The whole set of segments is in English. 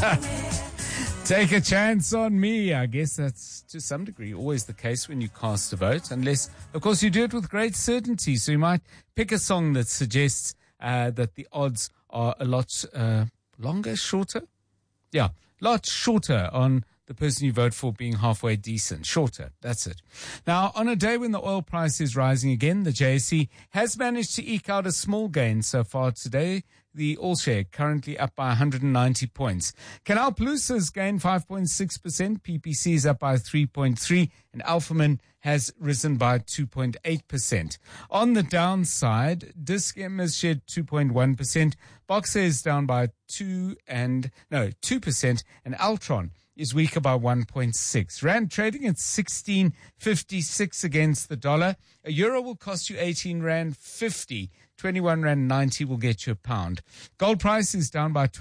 Take a chance on me. I guess that's to some degree always the case when you cast a vote, unless, of course, you do it with great certainty. So you might pick a song that suggests that the odds are a lot longer, shorter. Yeah, lot shorter on the person you vote for being halfway decent. Shorter, that's it. Now, on a day when the oil price is rising again, the JSE has managed to eke out a small gain so far today. The All Share currently up by 190 points. Canal Plus has gained 5.6%. PPC is up by 3.3%. And Alphaman has risen by 2.8%. On the downside, Dis-Chem has shed 2.1%. Boxer is down by 2%. And Altron is weaker by 1.6. Rand trading at 16.56 against the dollar. A euro will cost you 18 Rand 50. 21 Rand 90 will get you a pound. Gold price is down by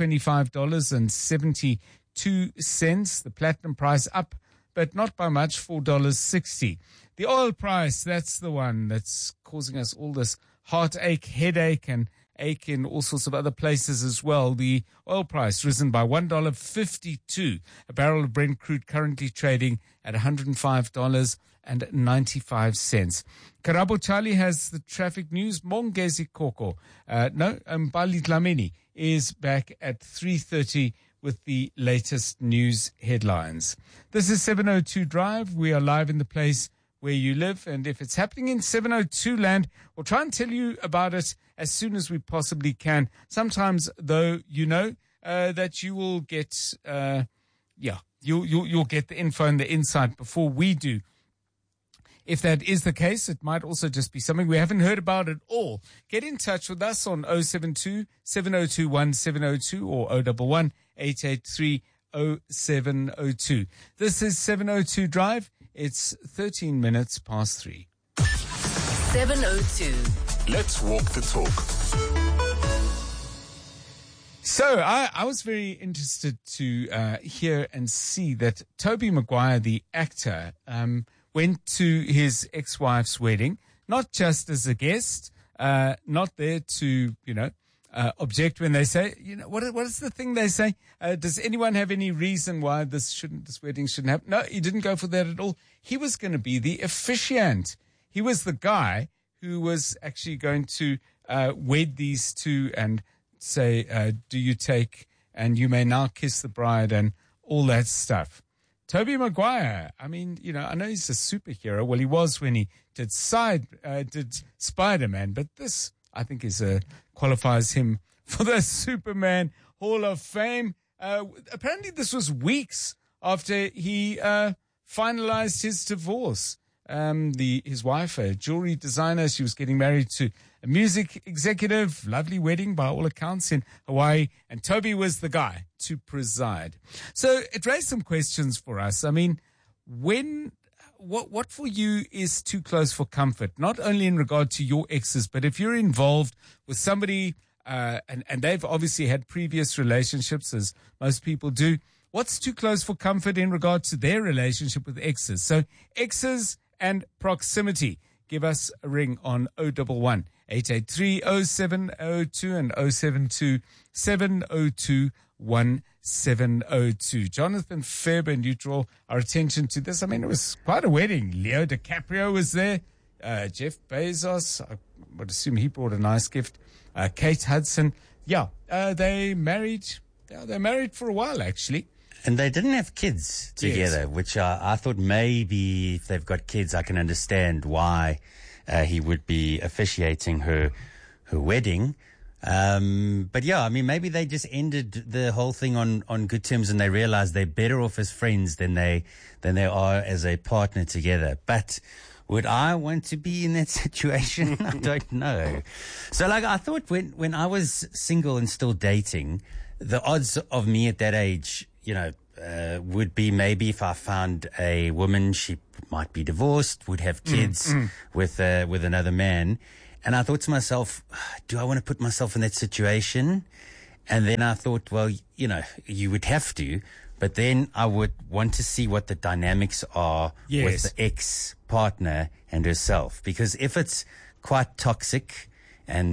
$25.72. The platinum price up, but not by much, $4.60. The oil price, that's the one that's causing us all this heartache, headache, and ache in all sorts of other places as well. The oil price risen by $1.52. A barrel of Brent crude currently trading at $105.95. Karabo Charlie has the traffic news. Mongezi Koko, Mbali Dlamini is back at 3:30 with the latest news headlines. This is 702 Drive. We are live in the place where you live, and if it's happening in 702 land, we'll try and tell you about it as soon as we possibly can. Sometimes, though, that you will get, you'll get the info and the insight before we do. If that is the case, it might also just be something we haven't heard about at all. Get in touch with us on 072 702 1702 or 011 883 0702. This is 702 Drive. It's 13 minutes past 3. 702. Let's walk the talk. So I was very interested to hear and see that Tobey Maguire, the actor, went to his ex-wife's wedding, not just as a guest, not there to, object when they say, what is the thing they say? Does anyone have any reason why this wedding shouldn't happen? No, he didn't go for that at all. He was going to be the officiant. He was the guy who was actually going to wed these two and say, do you take, and you may now kiss the bride and all that stuff. Tobey Maguire, I mean, I know he's a superhero. Well, he was when he did Spider-Man, but this, I think, qualifies him for the Superman Hall of Fame. Apparently, this was weeks after he finalized his divorce. His wife, a jewelry designer, she was getting married to a music executive. Lovely wedding by all accounts in Hawaii, and Tobey was the guy to preside. So it raised some questions for us. I mean, what for you is too close for comfort? Not only in regard to your exes, but if you're involved with somebody, and they've obviously had previous relationships, as most people do. What's too close for comfort in regard to their relationship with exes? So exes and proximity. Give us a ring on 011 883 0702 and 072 702 1702. Jonathan Fairbairn draw our attention to this. I mean, it was quite a wedding. Leo DiCaprio was there. Jeff Bezos, I would assume he brought a nice gift. Kate Hudson. Yeah, they married. Yeah, they married for a while, actually. And they didn't have kids together, yes. Which I thought maybe if they've got kids, I can understand why he would be officiating her wedding. But yeah, I mean, maybe they just ended the whole thing on good terms, and they realized they're better off as friends than they are as a partner together. But would I want to be in that situation? I don't know. So I thought when I was single and still dating, the odds of me at that age, would be maybe if I found a woman, she might be divorced, would have kids with another man. And I thought to myself, do I want to put myself in that situation? And then I thought, well, you would have to, but then I would want to see what the dynamics are with the ex-partner and herself. Because if it's quite toxic and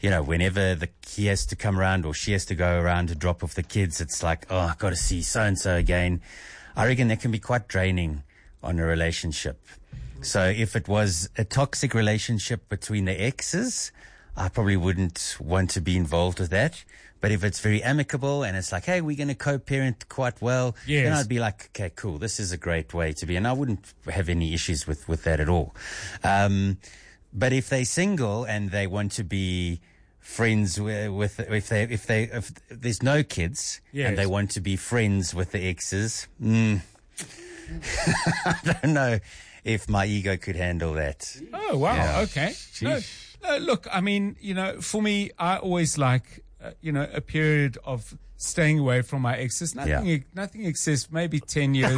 whenever he has to come around or she has to go around to drop off the kids, it's like, oh, I've got to see so-and-so again. I reckon that can be quite draining on a relationship. So if it was a toxic relationship between the exes, I probably wouldn't want to be involved with that. But if it's very amicable and it's like, hey, we're going to co-parent quite well, then I'd be like, okay, cool, this is a great way to be. And I wouldn't have any issues with that at all. But if they're single and they want to be friends if there's no kids and they want to be friends with the exes, I don't know if my ego could handle that. Oh, wow. Yeah. Okay. No, look, I mean, for me, I always like, a period of staying away from my exes. Nothing excessive, maybe 10 years.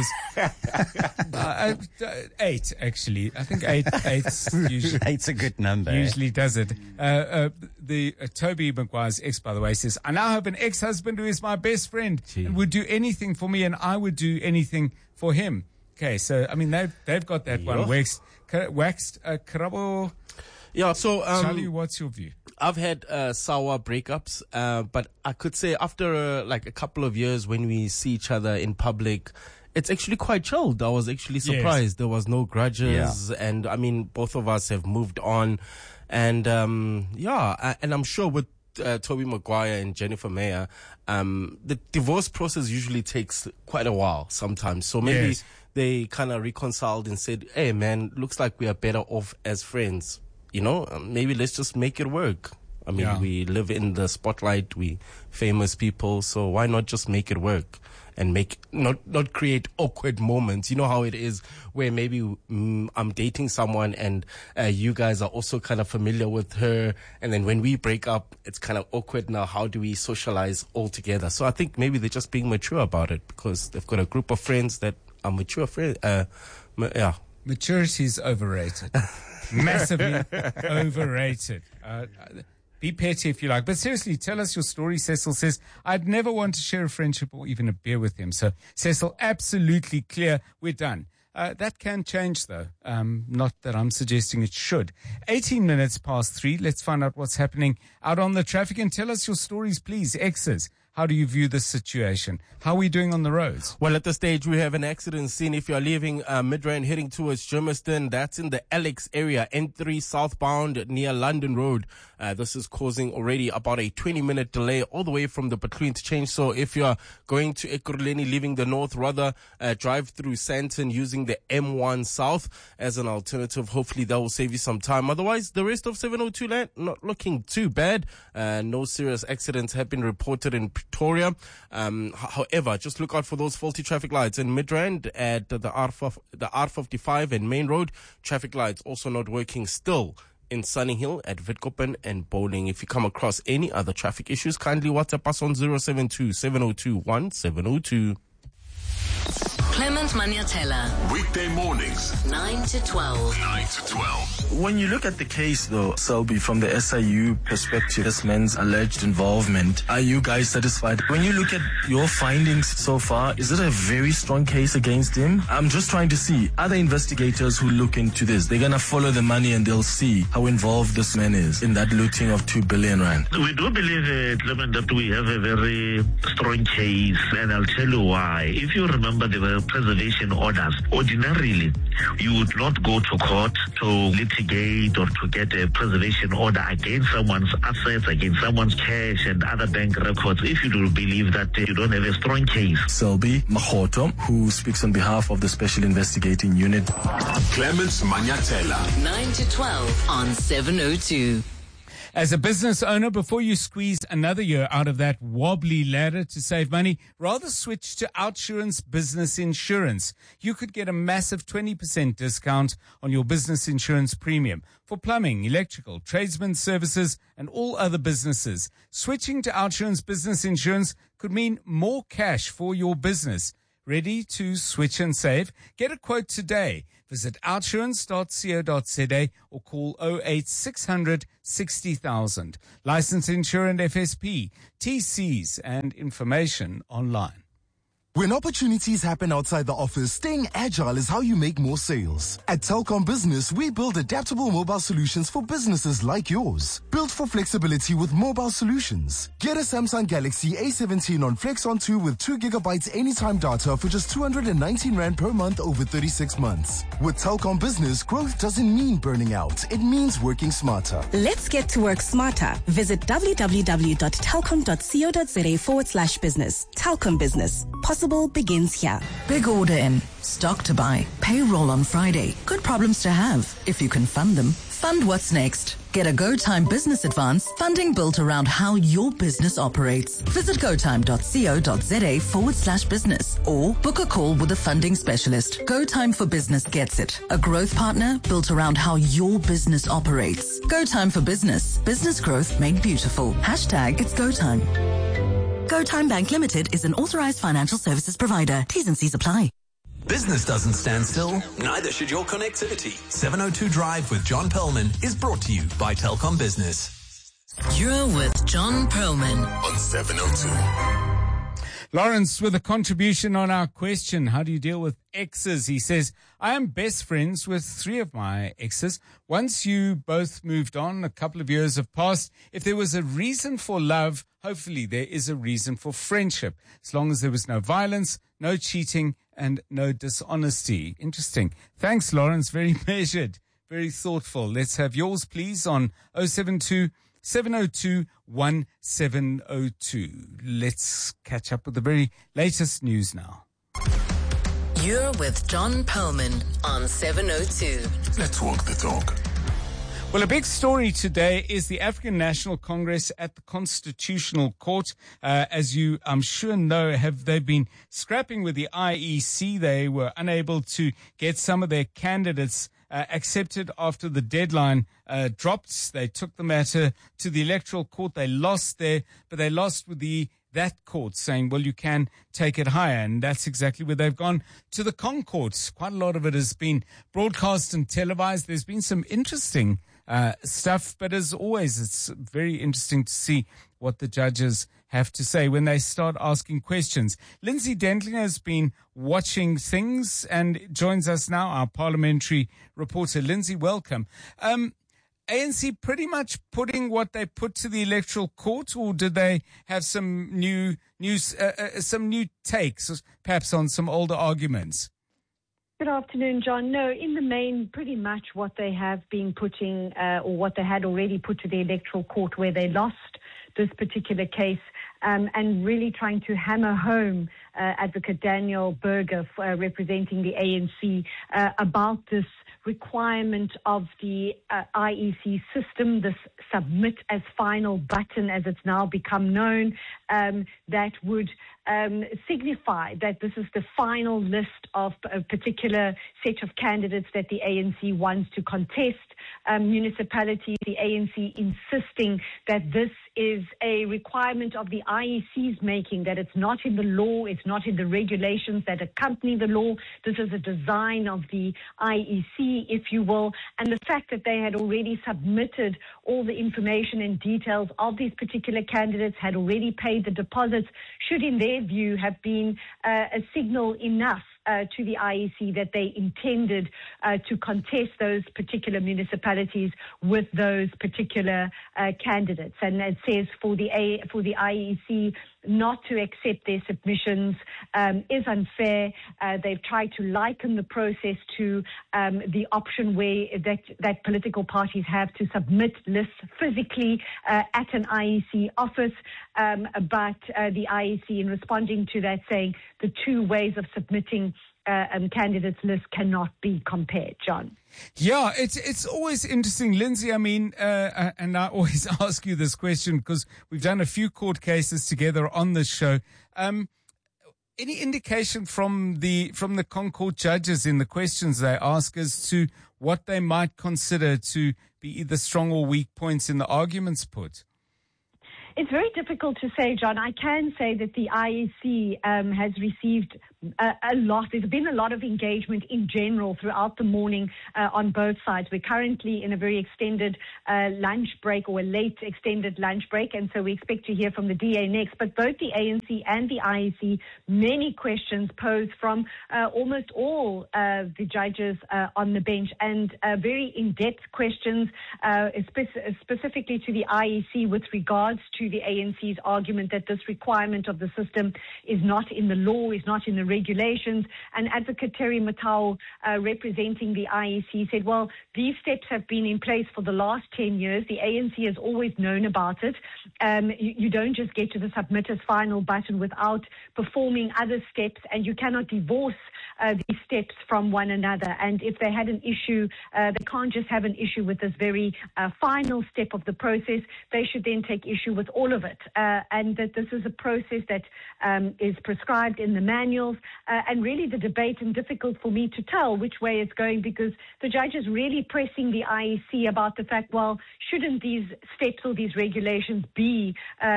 8, actually. I think 8's usually. 8's a good number. Usually does it. Toby Maguire's ex, by the way, says, I now have an ex-husband who is my best friend and would do anything for me, and I would do anything for him. Okay, so, I mean, they've got that one waxed. Karabo. Yeah, so Charlie, what's your view? I've had sour breakups, but I could say after a couple of years when we see each other in public, it's actually quite chilled. I was actually surprised. Yes. There was no grudges, and I mean, both of us have moved on, and and I'm sure with Toby Maguire and Jennifer Meyer, the divorce process usually takes quite a while sometimes. So maybe they kind of reconciled and said, "Hey, man, looks like we are better off as friends." Maybe let's just make it work. I mean, we live in the spotlight, we famous people, so why not just make it work and not create awkward moments? You know how it is where maybe I'm dating someone and you guys are also kind of familiar with her, and then when we break up, it's kind of awkward now. How do we socialize all together? So I think maybe they're just being mature about it because they've got a group of friends that are mature friends. Maturity is overrated. Massively overrated. Be petty if you like. But seriously, tell us your story. Cecil says, I'd never want to share a friendship or even a beer with him. So, Cecil, absolutely clear. We're done. That can change, though. Not that I'm suggesting it should. 18 minutes past 3. Let's find out what's happening out on the traffic. And tell us your stories, please. Exes. How do you view this situation? How are we doing on the roads? Well, at this stage, we have an accident scene. If you're leaving Midrand heading towards Germiston, that's in the Alex area, N3 southbound near London Road. This is causing already about a 20-minute delay all the way from the Butlu interchange. So if you're going to Ekurhuleni, leaving the north, rather drive through Sandton using the M1 South as an alternative. Hopefully that will save you some time. Otherwise, the rest of 702 land not looking too bad. No serious accidents have been reported in Pretoria. However, just look out for those faulty traffic lights in Midrand at the R55 and Main Road. Traffic lights also not working still in Sunny Hill at Witkoppen and Bowling. If you come across any other traffic issues, kindly WhatsApp us on 072 702 1702. Clement Maniatella. Weekday mornings, 9 to 12. 9 to 12. When you look at the case, though, Selby, from the SIU perspective, this man's alleged involvement, are you guys satisfied? When you look at your findings so far, is it a very strong case against him? I'm just trying to see, other investigators who look into this, they're going to follow the money and they'll see how involved this man is in that looting of 2 billion rand. We do believe, Clement, that we have a very strong case, and I'll tell you why. If you remember, there were preservation orders. Ordinarily, you would not go to court to litigate or to get a preservation order against someone's assets, against someone's cash and other bank records if you do believe that you don't have a strong case. Selby Mahoto, who speaks on behalf of the Special Investigating Unit. Clement Maniatella. 9 to 12 on 702. As a business owner, before you squeeze another year out of that wobbly ladder to save money, rather switch to OUTsurance Business Insurance. You could get a massive 20% discount on your business insurance premium for plumbing, electrical, tradesman services, and all other businesses. Switching to OUTsurance Business Insurance could mean more cash for your business. Ready to switch and save? Get a quote today. Visit outsurance.co.za or call 08600 60,000. Licensed insurance FSP, TCs and information online. When opportunities happen outside the office, staying agile is how you make more sales. At Telkom Business, we build adaptable mobile solutions for businesses like yours. Built for flexibility with mobile solutions. Get a Samsung Galaxy A17 on Flex on 2 with 2 gigabytes anytime data for just 219 Rand per month over 36 months. With Telkom Business, growth doesn't mean burning out. It means working smarter. Let's get to work smarter. Visit www.telkom.co.za/business. Telkom Business. Possible begins here. Big order in, stock to buy, payroll on Friday. Good problems to have if you can fund them. Fund what's next. Get a GoTime Business Advance, funding built around how your business operates. Visit gotime.co.za/business or book a call with a funding specialist. GoTime for Business gets it. A growth partner built around how your business operates. GoTime for Business. Business growth made beautiful. Hashtag it's GoTime. GoTime Bank Limited is an authorized financial services provider. T's and C's apply. Business doesn't stand still, neither should your connectivity. 702 Drive with John Perlman is brought to you by Telkom Business. You're with John Perlman on 702. Lawrence with a contribution on our question, how do you deal with exes? He says, I am best friends with 3 of my exes. Once you both moved on, a couple of years have passed. If there was a reason for love, hopefully there is a reason for friendship. As long as there was no violence, no cheating, and no dishonesty. Interesting. Thanks, Lawrence. Very measured, very thoughtful. Let's have yours, please, on 072 702 1702. Let's catch up with the very latest news now. You're with John Perlman on 702. Let's walk the talk. Well, a big story today is the African National Congress at the Constitutional Court. As you, I'm sure, know, they've been scrapping with the IEC. They were unable to get some of their candidates accepted after the deadline dropped. They took the matter to the Electoral Court. They lost there, but they lost with that court saying, well, you can take it higher. And that's exactly where they've gone to the Concourts. Quite a lot of it has been broadcast and televised. There's been some interesting stuff, but as always, it's very interesting to see what the judges have to say when they start asking questions. Lindsay Dentlinger has been watching things and joins us now, our parliamentary reporter. Lindsay, welcome. ANC pretty much putting what they put to the Electoral Court, or did they have some new takes, perhaps on some older arguments? Good afternoon, John. No, in the main, pretty much what they have been putting, or what they had already put to the Electoral Court, where they lost this particular case, and really trying to hammer home Advocate Daniel Berger, representing the ANC, about this requirement of the IEC system, this submit as final button, as it's now become known, that would signify that this is the final list of a particular set of candidates that the ANC wants to contest. Municipalities, the ANC insisting that this is a requirement of the IEC's making, that it's not in the law, it's not in the regulations that accompany the law. This is a design of the IEC, if you will. And the fact that they had already submitted all the information and details of these particular candidates, had already paid the deposits, should in their view have been a signal enough to the IEC that they intended to contest those particular municipalities with those particular candidates. And it says for the IEC not to accept their submissions is unfair. They've tried to liken the process to the option where that political parties have to submit lists physically at an IEC office, but the IEC, in responding to that, saying the two ways of submitting candidates' lists cannot be compared. John. Yeah, it's always interesting, Lindsay. I mean, and I always ask you this question because we've done a few court cases together on this show. Any indication from the Concourt judges in the questions they ask as to what they might consider to be either strong or weak points in the arguments put? It's very difficult to say, John. I can say that the IEC has received a lot. There's been a lot of engagement in general throughout the morning on both sides. We're currently in a very extended lunch break, or a late extended lunch break, and so we expect to hear from the DA next. But both the ANC and the IEC, many questions posed from almost all the judges on the bench, and very in-depth questions specifically to the IEC with regards to the ANC's argument that this requirement of the system is not in the law, is not in the regulations. And Advocate Terry Matau, representing the IEC, said, well, these steps have been in place for the last 10 years. The ANC has always known about it. You don't just get to the submit as final button without performing other steps, and you cannot divorce these steps from one another. And if they had an issue, they can't just have an issue with this very final step of the process. They should then take issue with all of it, and that this is a process that is prescribed in the manuals. And really the debate, and difficult for me to tell which way it's going, because the judge is really pressing the IEC about the fact, well, shouldn't these steps or these regulations be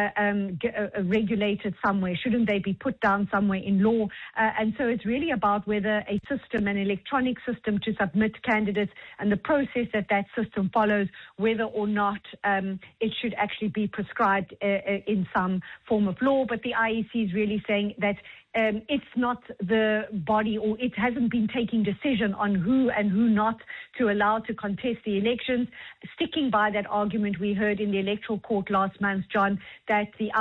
regulated somewhere? Shouldn't they be put down somewhere in law? And so it's really about whether a system, an electronic system to submit candidates, and the process that that system follows, whether or not it should actually be prescribed in some form of law. But the IEC is really saying that it's not the body, or it hasn't been taking decision on who and who not to allow to contest the elections, sticking by that argument we heard in the Electoral Court last month, John, that the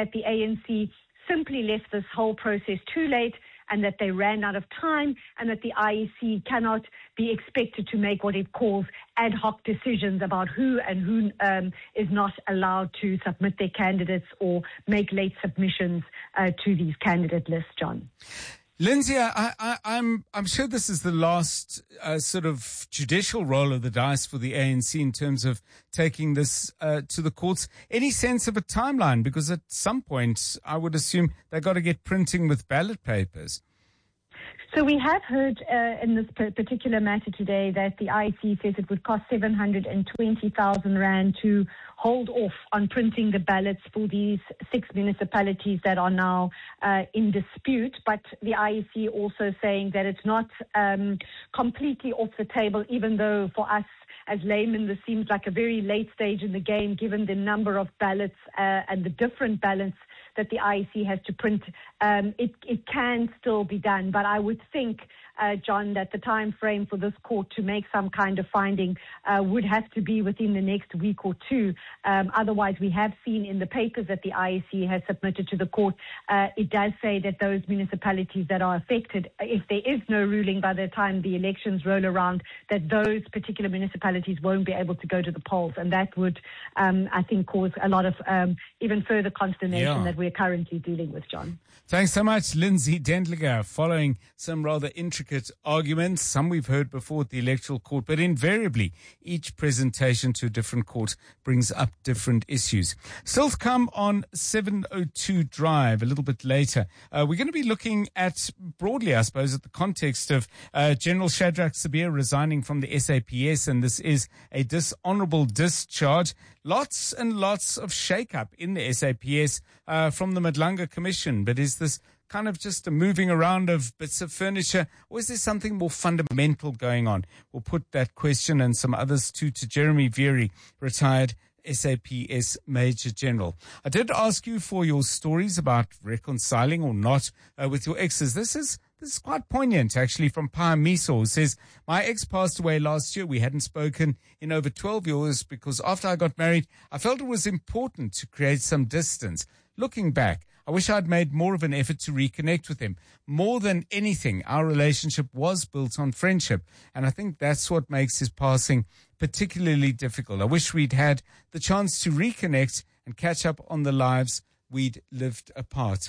ANC simply left this whole process too late, and that they ran out of time, and that the IEC cannot be expected to make what it calls ad hoc decisions about who and who is not allowed to submit their candidates or make late submissions to these candidate lists, John. Lindsay, I'm sure this is the last sort of judicial roll of the dice for the ANC in terms of taking this to the courts. Any sense of a timeline? Because at some point, I would assume they've got to get printing with ballot papers. So we have heard in this particular matter today that the IEC says it would cost 720,000 Rand to hold off on printing the ballots for these 6 municipalities that are now in dispute. But the IEC also saying that it's not completely off the table, even though for us as laymen this seems like a very late stage in the game, given the number of ballots and the different ballots that the IEC has to print. It can still be done, but I would think, John, that the time frame for this court to make some kind of finding would have to be within the next week or two. Otherwise, we have seen in the papers that the IEC has submitted to the court, it does say that those municipalities that are affected, if there is no ruling by the time the elections roll around, that those particular municipalities won't be able to go to the polls. And that would, I think, cause a lot of even further consternation that we're currently dealing with, John. Thanks so much, Lindsay Dendlinger, following some rather intricate arguments, some we've heard before at the Electoral Court, but invariably each presentation to a different court brings up different issues. Still to come on 702 Drive a little bit later. We're going to be looking at, broadly, I suppose, at the context of General Shadrack Sibiya resigning from the SAPS, and this is a dishonorable discharge. Lots and lots of shake-up in the SAPS from the Madlanga Commission, but is this kind of just a moving around of bits of furniture, or is there something more fundamental going on? We'll put that question and some others to Jeremy Veery, retired SAPS Major General. I did ask you for your stories about reconciling or not with your exes. This is quite poignant, actually, from Paya Miso, who says, my ex passed away last year. We hadn't spoken in over 12 years because after I got married, I felt it was important to create some distance. Looking back, I wish I'd made more of an effort to reconnect with him. More than anything, our relationship was built on friendship, and I think that's what makes his passing particularly difficult. I wish we'd had the chance to reconnect and catch up on the lives we'd lived apart.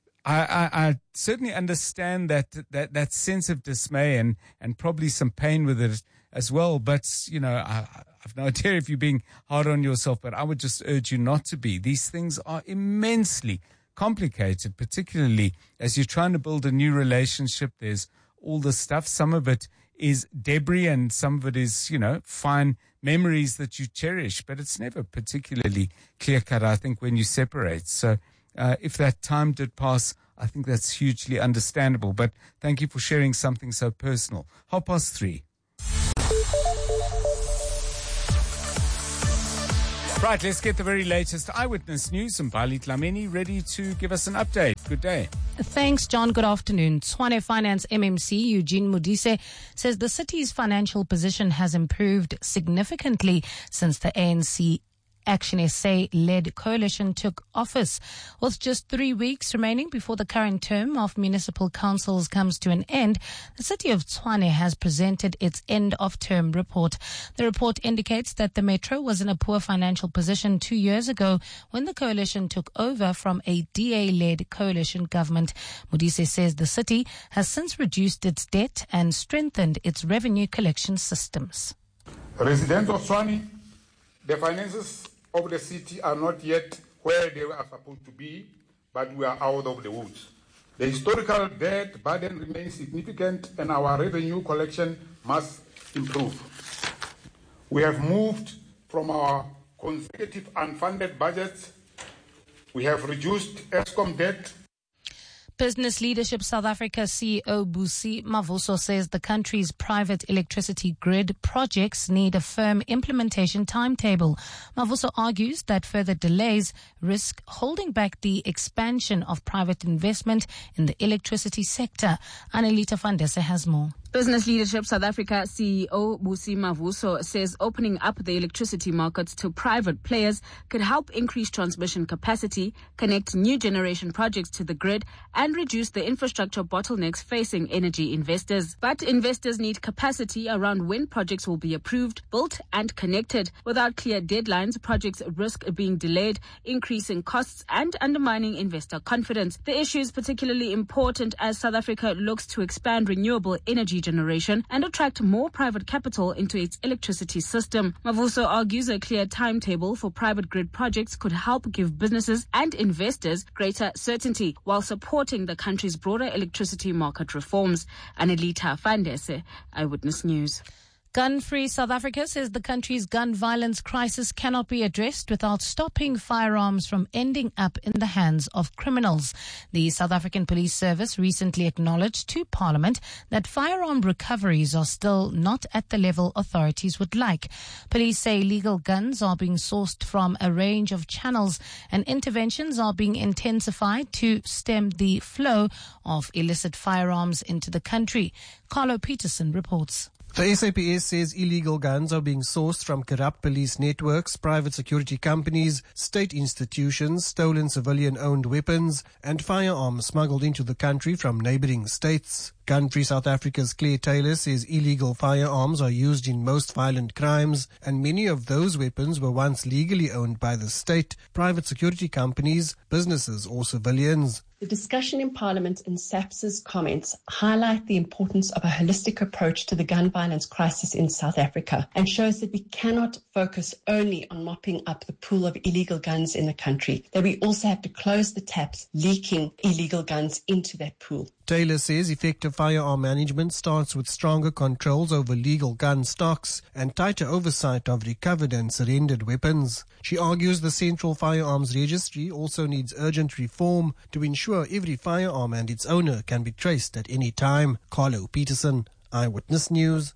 I certainly understand that sense of dismay and probably some pain with it as well. But, you know, I've no idea if you're being hard on yourself, but I would just urge you not to be. These things are immensely complicated, particularly as you're trying to build a new relationship. There's all this stuff. Some of it is debris and some of it is, fine memories that you cherish, but it's never particularly clear-cut, I think, when you separate. So if that time did pass, I think that's hugely understandable. But thank you for sharing something so personal. 3:30. Right, let's get the very latest eyewitness news. And Bali Tlameni ready to give us an update. Good day. Thanks, John. Good afternoon. Tshwane Finance MMC Eugene Modise says the city's financial position has improved significantly since the ANC Action SA-led coalition took office. With just 3 weeks remaining before the current term of municipal councils comes to an end, the city of Tshwane has presented its end-of-term report. The report indicates that the metro was in a poor financial position 2 years ago when the coalition took over from a DA-led coalition government. Modise says the city has since reduced its debt and strengthened its revenue collection systems. Residents of Tshwane, the finances of the city are not yet where they are supposed to be, but we are out of the woods. The historical debt burden remains significant and our revenue collection must improve. We have moved from our consecutive unfunded budgets. We have reduced Eskom debt. Business Leadership South Africa CEO Busi Mavuso says the country's private electricity grid projects need a firm implementation timetable. Mavuso argues that further delays risk holding back the expansion of private investment in the electricity sector. Anelita Fandese has more. Business Leadership South Africa CEO Busi Mavuso says opening up the electricity markets to private players could help increase transmission capacity, connect new generation projects to the grid, and reduce the infrastructure bottlenecks facing energy investors. But investors need capacity around when projects will be approved, built, and connected. Without clear deadlines, projects risk being delayed, increasing costs, and undermining investor confidence. The issue is particularly important as South Africa looks to expand renewable energy generation and attract more private capital into its electricity system. Mavuso argues a clear timetable for private grid projects could help give businesses and investors greater certainty while supporting the country's broader electricity market reforms. Anelita Fandese, Eyewitness News. Gun-Free South Africa says the country's gun violence crisis cannot be addressed without stopping firearms from ending up in the hands of criminals. The South African Police Service recently acknowledged to Parliament that firearm recoveries are still not at the level authorities would like. Police say illegal guns are being sourced from a range of channels and interventions are being intensified to stem the flow of illicit firearms into the country. Carlo Peterson reports. The SAPS says illegal guns are being sourced from corrupt police networks, private security companies, state institutions, stolen civilian-owned weapons, and firearms smuggled into the country from neighboring states. Gun-Free South Africa's Claire Taylor says illegal firearms are used in most violent crimes, and many of those weapons were once legally owned by the state, private security companies, businesses, or civilians. The discussion in Parliament and SAPS's comments highlight the importance of a holistic approach to the gun violence crisis in South Africa and shows that we cannot focus only on mopping up the pool of illegal guns in the country, that we also have to close the taps leaking illegal guns into that pool. Taylor says effective firearm management starts with stronger controls over legal gun stocks and tighter oversight of recovered and surrendered weapons. She argues the Central Firearms Registry also needs urgent reform to ensure every firearm and its owner can be traced at any time. Carlo Peterson, Eyewitness News.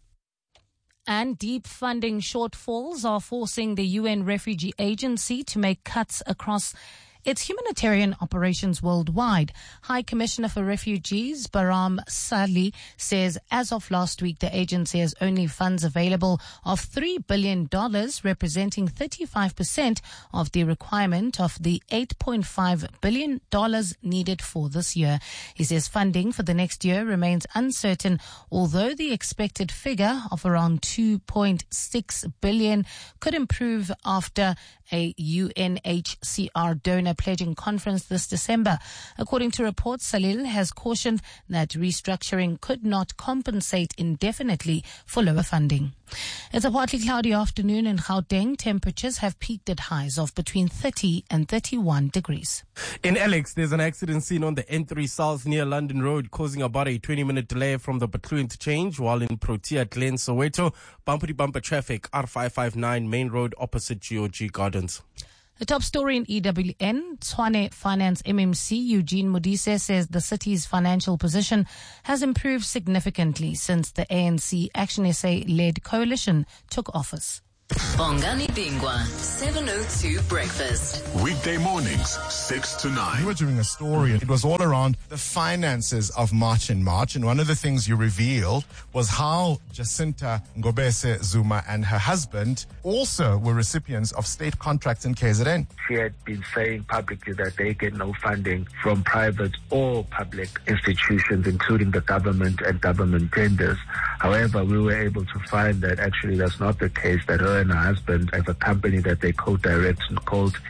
And deep funding shortfalls are forcing the UN Refugee Agency to make cuts across its humanitarian operations worldwide. High Commissioner for Refugees Baram Sali says as of last week, the agency has only funds available of $3 billion, representing 35% of the requirement of the $8.5 billion needed for this year. He says funding for the next year remains uncertain, although the expected figure of around $2.6 billion could improve after a UNHCR donor pledging conference this December. According to reports, Salil has cautioned that restructuring could not compensate indefinitely for lower funding. It's a partly cloudy afternoon in Gauteng. Temperatures have peaked at highs of between 30 and 31 degrees. In Alex, there's an accident seen on the N3 South near London Road, causing about a 20-minute delay from the Butlu interchange, while in Protea Glen, Soweto, bumper-to-bumper traffic, R559 Main Road opposite GOG Gardens. The top story in EWN, Tshwane Finance MMC Eugene Modise says the city's financial position has improved significantly since the ANC Action SA-led coalition took office. Bongani Bingwa, 702 Breakfast. Weekday mornings, 6 to 9. You were doing a story, and it was all around the finances of March and March. And one of the things you revealed was how Jacinta Ngobese Zuma and her husband also were recipients of state contracts in KZN. She had been saying publicly that they get no funding from private or public institutions, including the government and government tenders. However, we were able to find that actually that's not the case, that her and her husband have a company that they co-direct called